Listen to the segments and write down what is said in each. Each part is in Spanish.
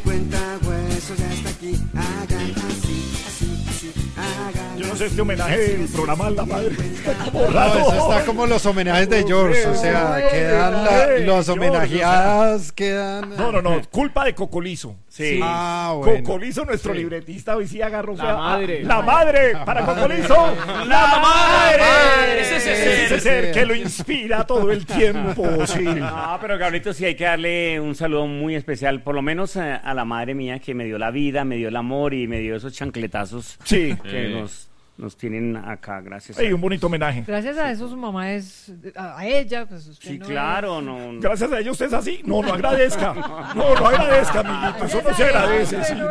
cuenta huesos ya está aquí. Hagan así, así, así, hagan. Yo no sé, este homenaje del programa a la madre. No, eso está como los homenajes de George, o sea, quedan los homenajeados, quedan... No, culpa de Cocolizo. Sí. Ah, bueno. Cocolizo, nuestro libretista, hoy sí agarró. La madre. La madre, para Cocolizo. ¡La madre! Ese ser que lo inspira todo el tiempo, sí. No, pero Gabrielito, sí hay que darle un saludo muy especial, por lo menos a la madre mía que me dio la vida, me dio el amor y me dio esos chancletazos Sí. que nos tienen acá, gracias. Ey, un bonito homenaje. Gracias a eso su mamá es a ella, pues usted Sí, no claro, es... no. Gracias a ellos usted es así. No agradezca. No agradezca, amiguito. Eso no se agradece. Sí, no.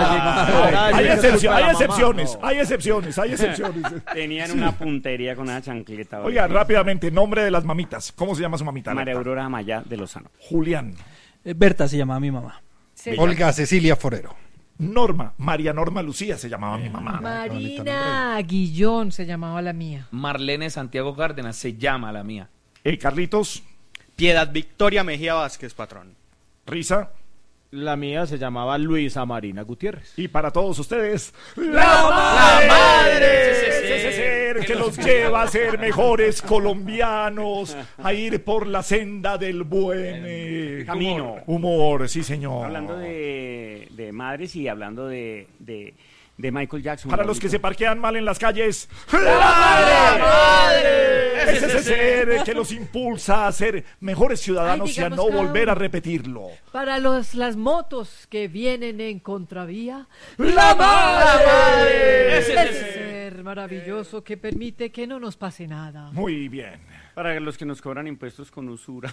Hay excepciones. Tenían una puntería con una chancleta. Oiga, rápidamente, nombre de las mamitas. ¿Cómo se llama su mamita? María Aurora Amaya de Lozano. Julián. Berta se llamaba mi mamá. Sí. Olga Cecilia Forero. Norma. María Norma Lucía se llamaba mi mamá. Marina Guillón se llamaba la mía. Marlene Santiago Cárdenas se llama la mía. Carlitos. Piedad Victoria Mejía Vázquez, patrón. Risa. La mía se llamaba Luisa Marina Gutiérrez. Y para todos ustedes, ¡La madre! Ese ser que los lleva a ser mejores colombianos, a ir por la senda del buen camino. Humor, sí, señor. Hablando de madres y hablando de Michael Jackson. Para los que se parquean mal en las calles, ¡La madre! Es ese ser que los impulsa a ser mejores ciudadanos y a no volver a repetirlo. Para las motos que vienen en contravía, ¡La madre! Es ese ser maravilloso que permite que no nos pase nada. Muy bien. Para los que nos cobran impuestos con usura.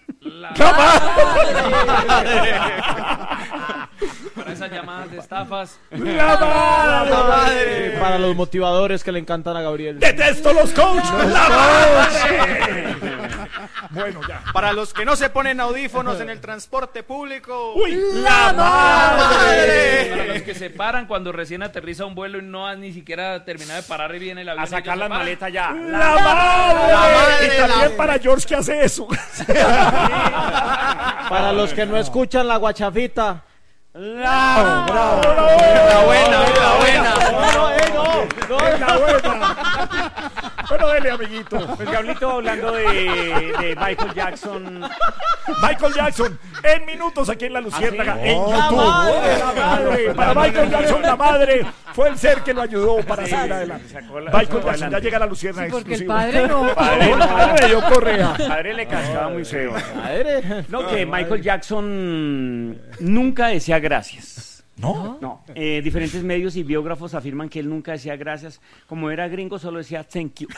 Para esas llamadas de estafas. ¡La madre! Para los motivadores que le encantan a Gabriel. ¡Detesto los coaches! ¡La madre! Bueno, ya. Para los que no se ponen audífonos en el transporte público. ¡Uy! ¡La madre! Para los que se paran cuando recién aterriza un vuelo y no han ni siquiera terminado de parar y viene el avión. A sacar las maletas ya. ¡La madre! Y también para George que hace eso. Para los que no escuchan la guachafita. ¡Bravo! La buena. ¡La buena! Bueno, dele, amiguito. Pues Gablito, hablando de Michael Jackson. Michael Jackson, en minutos aquí en La Luciérnaga, ¿Ah, sí? en YouTube. La madre. Para Michael Jackson, la madre fue el ser que lo ayudó para salir adelante. Michael Jackson ya llega a La Luciérnaga. Sí, porque el exclusivo. padre no. El padre le dio correa. Padre le cascaba muy feo. No, que Michael Jackson nunca decía gracias. ¿No? No, diferentes medios y biógrafos afirman que él nunca decía gracias. Como era gringo, solo decía thank you.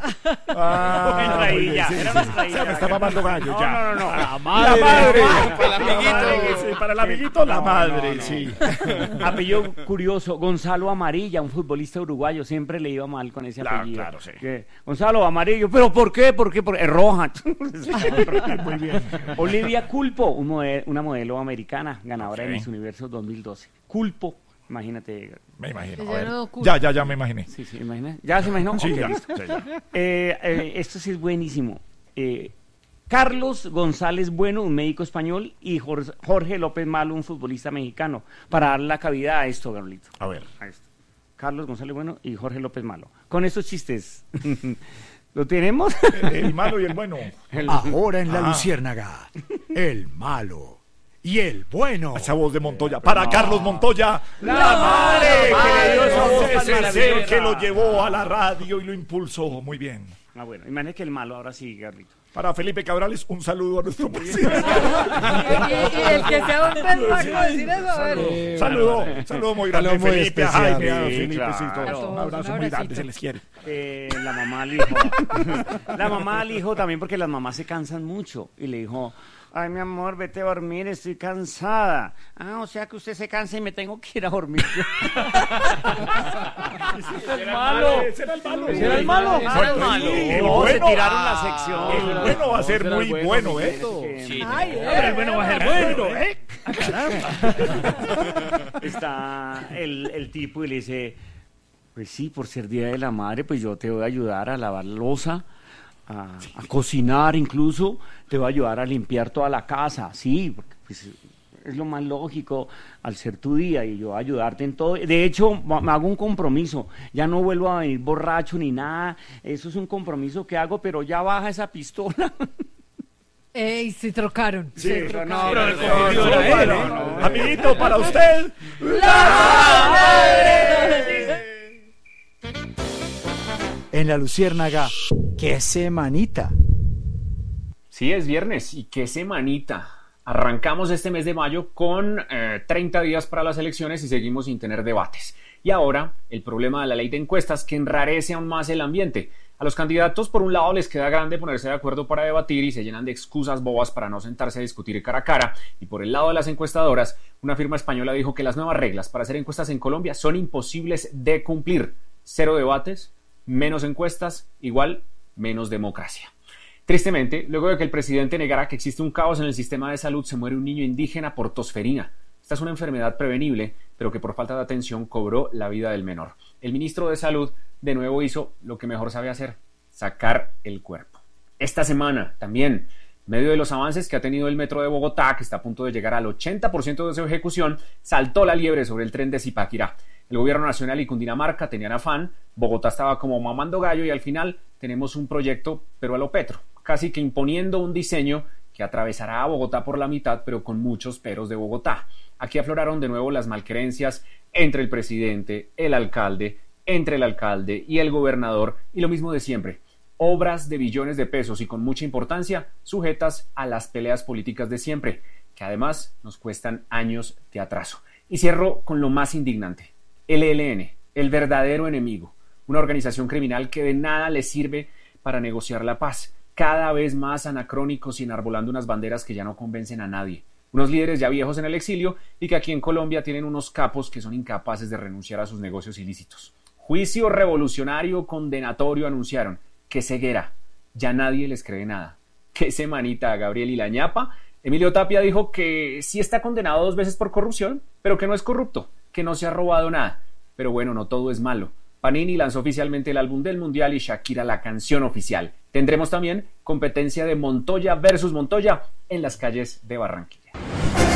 Ah, Traía, sí, era sí, una sí. traía. Se me está mamando gallo ya. No. La madre. Para el amiguito. Sí, para el amiguito, la madre, sí. Apellido curioso, Gonzalo Amarilla, un futbolista uruguayo, siempre le iba mal con ese apellido. Claro, sí. Gonzalo Amarillo, ¿pero por qué? Porque es roja. Muy bien. Olivia Culpo, una modelo americana, ganadora de Miss Universo 2012. Culpo, imagínate. Me imagino. Ella A ver. no oculta. Ya me imaginé. Sí, imagina. ¿Ya se imaginó? Sí, Ok, ya. listo. Sí, ya. Esto sí es buenísimo. Carlos González Bueno, un médico español, y Jorge López Malo, un futbolista mexicano, para dar la cabida a esto, Gabrielito. A ver. A esto. Carlos González Bueno y Jorge López Malo. Con estos chistes. ¿Lo tenemos? El malo y el bueno. Ahora en La Luciérnaga, el malo y el bueno. Esa voz de Montoya. Para Carlos Montoya, la madre que le dio esa voz, ese ser que lo llevó a la radio y lo impulsó. Muy bien. Ah, bueno, imagínate que el malo ahora sí, Gabrielito. Para Felipe Cabrales, un saludo a nuestro presidente. Y el que sea un pendejo decir eso, a ver. Saludo muy grande. Saludo muy Felipe, a especial. Jaime, a Sí, Felipe, claro. sí, A todos. todos, Un abrazo un muy grande, abracito. se les quiere. La mamá al hijo. La mamá al hijo también, porque las mamás se cansan mucho. Y le dijo: ay, mi amor, vete a dormir, estoy cansada. Ah, o sea que usted se cansa y me tengo que ir a dormir. Ese era el malo. ¿Ese era el malo? No, se tiraron la sección. El bueno va a ser muy bueno, ¿eh? Ay, Pero el bueno va a ser bueno, ¿eh? Está el tipo y le dice: pues sí, por ser Día de la Madre, pues yo te voy a ayudar a lavar loza, a cocinar incluso, te voy a ayudar a limpiar toda la casa, sí, porque pues es lo más lógico al ser tu día y yo ayudarte en todo. De hecho, me hago un compromiso, ya no vuelvo a venir borracho ni nada, eso es un compromiso que hago, pero ya baja esa pistola. Ey, se trocaron. Sí, se trocaron. no, pero el no, cogido no, era él, no, ¿no? no. Amiguito, para usted, En la Luciérnaga, qué semanita. Sí, es viernes y qué semanita. Arrancamos este mes de mayo con 30 días para las elecciones y seguimos sin tener debates. Y ahora, el problema de la ley de encuestas que enrarece aún más el ambiente. A los candidatos, por un lado, les queda grande ponerse de acuerdo para debatir y se llenan de excusas bobas para no sentarse a discutir cara a cara. Y por el lado de las encuestadoras, una firma española dijo que las nuevas reglas para hacer encuestas en Colombia son imposibles de cumplir. 0 debates, menos encuestas, igual menos democracia. Tristemente, luego de que el presidente negara que existe un caos en el sistema de salud, se muere un niño indígena por tosferina. Esta es una enfermedad prevenible, pero que por falta de atención cobró la vida del menor. El ministro de Salud de nuevo hizo lo que mejor sabe hacer, sacar el cuerpo. Esta semana también, en medio de los avances que ha tenido el metro de Bogotá, que está a punto de llegar al 80% de su ejecución, saltó la liebre sobre el tren de Zipaquirá. El gobierno nacional y Cundinamarca tenían afán, Bogotá estaba como mamando gallo y al final tenemos un proyecto, pero a lo Petro, casi que imponiendo un diseño que atravesará a Bogotá por la mitad, pero con muchos peros de Bogotá. Aquí afloraron de nuevo las malquerencias entre el presidente, el alcalde, entre el alcalde y el gobernador, y lo mismo de siempre. Obras de billones de pesos y con mucha importancia, sujetas a las peleas políticas de siempre, que además nos cuestan años de atraso. Y cierro con lo más indignante. El ELN, el verdadero enemigo, una organización criminal que de nada le sirve para negociar la paz, cada vez más anacrónicos y enarbolando unas banderas que ya no convencen a nadie. Unos líderes ya viejos en el exilio y que aquí en Colombia tienen unos capos que son incapaces de renunciar a sus negocios ilícitos. Juicio revolucionario condenatorio anunciaron. ¡Qué ceguera! Ya nadie les cree nada. ¡Qué semanita, Gabriel y la ñapa! Emilio Tapia dijo que sí está condenado 2 veces por corrupción, pero que no es corrupto, que no se ha robado nada. Pero bueno, no todo es malo. Panini lanzó oficialmente el álbum del Mundial y Shakira la canción oficial. Tendremos también competencia de Montoya versus Montoya en las calles de Barranquilla.